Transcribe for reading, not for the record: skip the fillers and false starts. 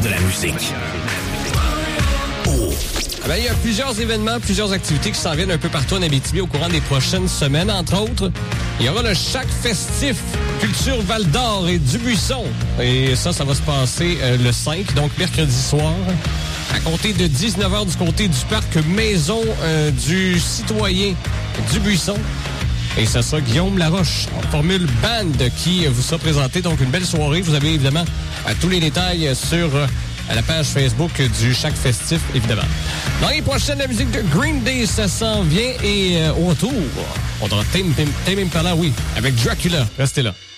de la musique. Il y a plusieurs événements, plusieurs activités qui s'en viennent un peu partout en Abitibi au courant des prochaines semaines. Entre autres, il y aura le Chac Festif Culture Val-d'Or et Dubuisson. Et ça va se passer le 5, donc mercredi soir, à compter de 19h du côté du parc Maison du Citoyen Dubuisson. Et ça sera Guillaume Laroche en Formule Band qui vous sera présenté. Donc une belle soirée. Vous avez évidemment tous les détails sur la page Facebook du Chac Festif, évidemment. Dans les prochaines, la musique de Green Day, ça s'en vient. Et au retour, on aura Tame Impala, oui, avec Dracula. Restez là.